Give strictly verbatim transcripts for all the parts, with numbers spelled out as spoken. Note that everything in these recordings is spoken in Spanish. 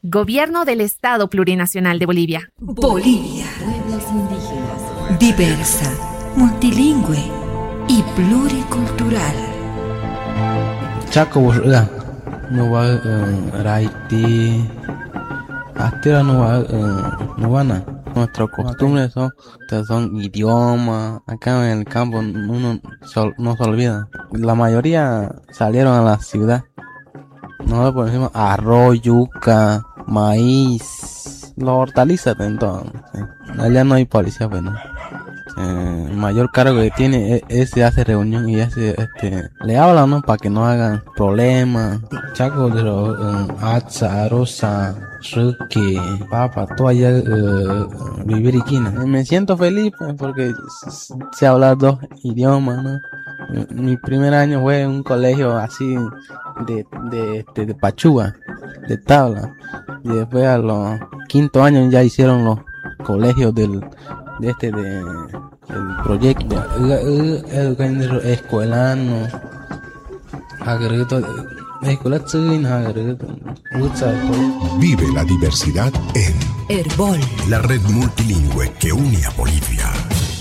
Gobierno del Estado Plurinacional de Bolivia. Bolivia. Pueblos indígenas. Diversa, multilingüe y pluricultural. Chaco Borga, no va a Raiti, hasta no va no van a. Nuestras costumbres son, son idiomas. Acá en el campo uno sol, no se olvida. La mayoría salieron a la ciudad. Nosotros por ejemplo arroz, yuca, maíz, los hortalizas entonces. Allá no hay policía, pues no. Eh, el mayor cargo que tiene es, es se hace reunión y hace, este, le hablan, ¿no? Para que no hagan problemas. Chaco de los Atza, Rosa, Ruki, Papa, todo allá uh, vivir y quina. Me siento feliz pues, porque sé hablar dos idiomas, ¿no? Mi primer año fue en un colegio así de, de, de, de Pachúa, de tabla. Y después a los quinto años ya hicieron los colegios del de este de el proyecto educativo escuelano agregato escuela china agregato. Vive la diversidad en Herbol, la red multilingüe que une a Bolivia.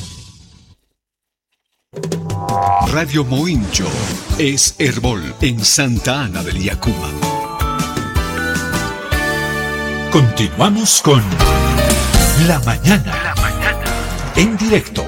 Radio Moincho es Herbol en Santa Ana del Yacuma. Continuamos con La Mañana. La Mañana. En directo.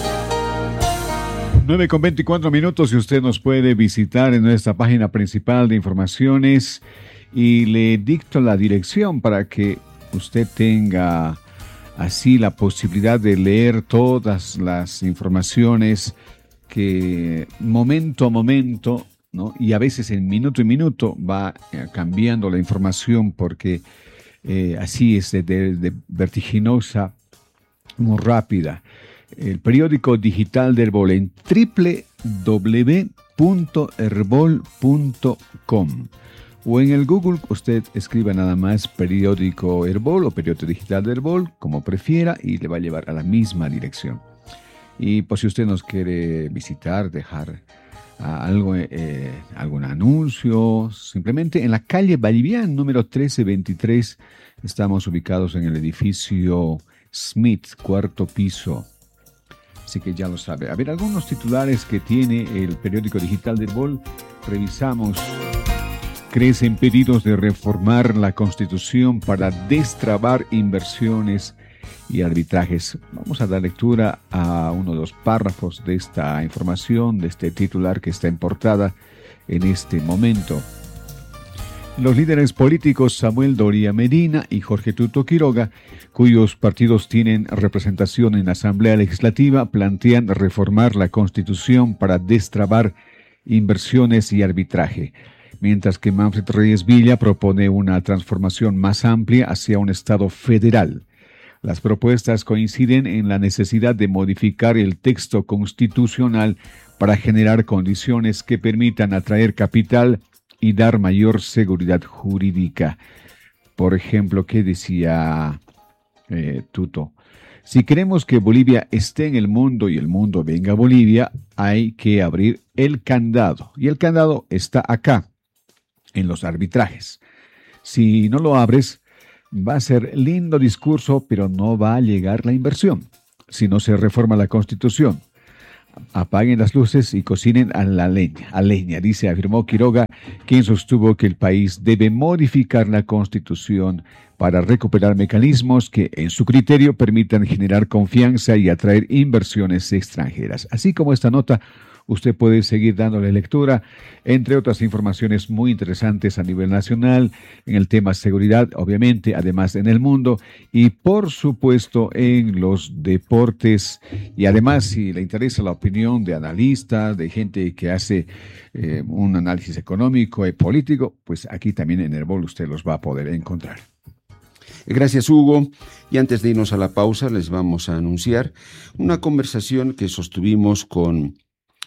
nueve con veinticuatro minutos y usted nos puede visitar en nuestra página principal de informaciones y le dicto la dirección para que usted tenga así la posibilidad de leer todas las informaciones que momento a momento, ¿no? Y a veces en minuto y minuto va cambiando la información porque eh, así es de, de, de vertiginosa, muy rápida. El periódico digital de Herbol en doble u doble u doble u punto herbol punto com o en el Google usted escriba nada más periódico Herbol o periódico digital de Herbol, como prefiera, y le va a llevar a la misma dirección. Y por si usted nos quiere visitar, dejar uh, algo, eh, algún anuncio, simplemente en la calle Vallivian, número trece veintitrés, estamos ubicados en el edificio Smith, cuarto piso. Así que ya lo sabe. A ver, algunos titulares que tiene el periódico digital de Herbol, revisamos. Crecen pedidos de reformar la Constitución para destrabar inversiones y arbitrajes. Vamos a dar lectura a uno de los párrafos de esta información, de este titular que está en portada en este momento. Los líderes políticos Samuel Doria Medina y Jorge Tuto Quiroga, cuyos partidos tienen representación en la Asamblea Legislativa, plantean reformar la Constitución para destrabar inversiones y arbitraje, mientras que Manfred Reyes Villa propone una transformación más amplia hacia un Estado federal. Las propuestas coinciden en la necesidad de modificar el texto constitucional para generar condiciones que permitan atraer capital y dar mayor seguridad jurídica. Por ejemplo, ¿qué decía eh, Tuto? Si queremos que Bolivia esté en el mundo y el mundo venga a Bolivia, hay que abrir el candado. Y el candado está acá, en los arbitrajes. Si no lo abres, va a ser lindo discurso, pero no va a llegar la inversión. Si no se reforma la Constitución, apaguen las luces y cocinen a la leña, a leña, dice, afirmó Quiroga, quien sostuvo que el país debe modificar la Constitución para recuperar mecanismos que, en su criterio, permitan generar confianza y atraer inversiones extranjeras. Así como esta nota, usted puede seguir dándole lectura, entre otras informaciones muy interesantes a nivel nacional, en el tema seguridad, obviamente, además en el mundo, y por supuesto en los deportes. Y además, si le interesa la opinión de analistas, de gente que hace eh, un análisis económico y político, pues aquí también en Herbol usted los va a poder encontrar. Gracias, Hugo. Y antes de irnos a la pausa, les vamos a anunciar una conversación que sostuvimos con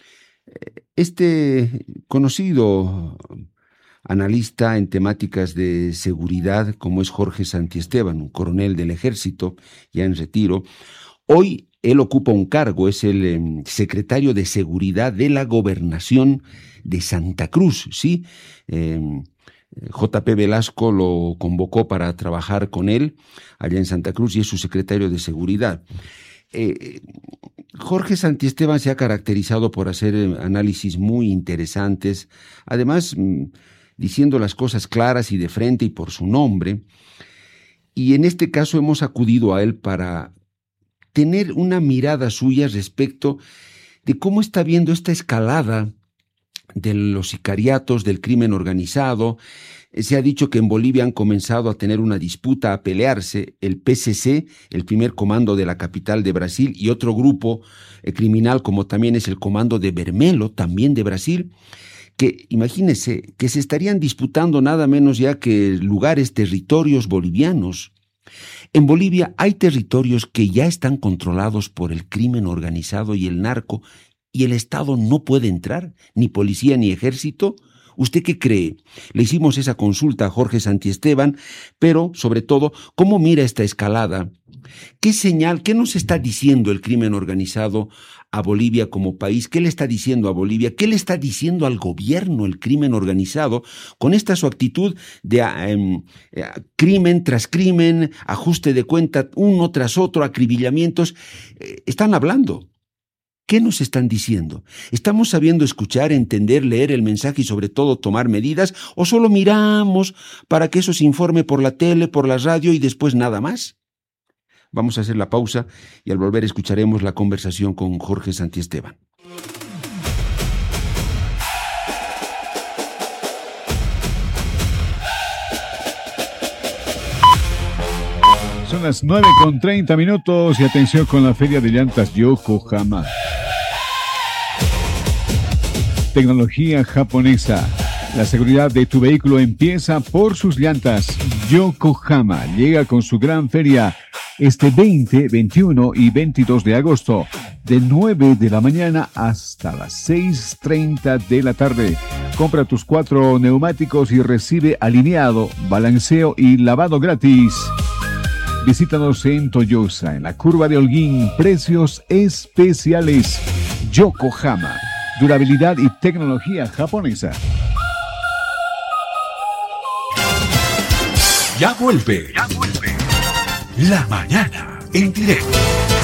este conocido analista en temáticas de seguridad, como es Jorge Santiesteban, un coronel del ejército, ya en retiro. Hoy él ocupa un cargo, es el eh, secretario de Seguridad de la Gobernación de Santa Cruz, ¿sí? Eh, J P Velasco lo convocó para trabajar con él allá en Santa Cruz y es su secretario de Seguridad. Eh, Jorge Santiesteban se ha caracterizado por hacer análisis muy interesantes, además diciendo las cosas claras y de frente y por su nombre, y en este caso hemos acudido a él para tener una mirada suya respecto de cómo está viendo esta escalada de los sicariatos, del crimen organizado. Se ha dicho que en Bolivia han comenzado a tener una disputa, a pelearse el P C C, el primer comando de la capital de Brasil, y otro grupo eh, criminal como también es el comando de Bermelo, también de Brasil, que imagínense que se estarían disputando nada menos ya que lugares, territorios bolivianos. En Bolivia hay territorios que ya están controlados por el crimen organizado y el narco, y el Estado no puede entrar, ni policía ni ejército. ¿Usted qué cree? Le hicimos esa consulta a Jorge Santiesteban, pero, sobre todo, ¿cómo mira esta escalada? ¿Qué señal, qué nos está diciendo el crimen organizado a Bolivia como país? ¿Qué le está diciendo a Bolivia? ¿Qué le está diciendo al gobierno el crimen organizado con esta su actitud de um, crimen tras crimen, ajuste de cuenta uno tras otro, acribillamientos? Eh, están hablando. ¿Qué nos están diciendo? ¿Estamos sabiendo escuchar, entender, leer el mensaje y sobre todo tomar medidas? ¿O solo miramos para que eso se informe por la tele, por la radio y después nada más? Vamos a hacer la pausa y al volver escucharemos la conversación con Jorge Santiesteban. Son las nueve con treinta minutos y atención con la Feria de Llantas Yokohama. Tecnología japonesa. La seguridad de tu vehículo empieza por sus llantas. Yokohama llega con su gran feria este veinte, veintiuno y veintidós de agosto, de nueve de la mañana hasta las seis treinta de la tarde. Compra tus cuatro neumáticos y recibe alineado, balanceo y lavado gratis. Visítanos en Toyosa, en la curva de Holguín. Precios especiales. Yokohama. Durabilidad y tecnología japonesa. Ya vuelve. Ya vuelve. La mañana en directo.